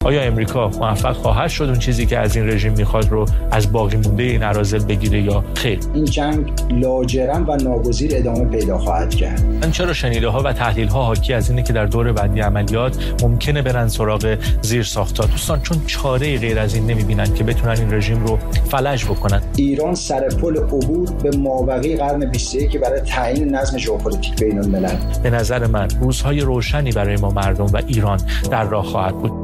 آیا امریکا موفق خواهد شد اون چیزی که از این رژیم میخواد رو از باقی مونده این اراذل بگیره یا خیر؟ این جنگ لاجرم و ناگزیر ادامه پیدا خواهد کرد. من چرا شنیده‌ها و تحلیل‌ها حاکی از اینه که در دور بعدی عملیات ممکنه برن سراغ زیرساخت‌ها دوستان، چون چاره‌ای غیر از این نمی‌بینن که بتونن این رژیم رو فلج بکنن. ایران سر پل عبور به مابقی قرن 21 برای تعیین نظم ژئوپلیتیک بین‌الملل. به نظر من روزهای روشنی برای ما مردم و ایران در راه خواهد بود.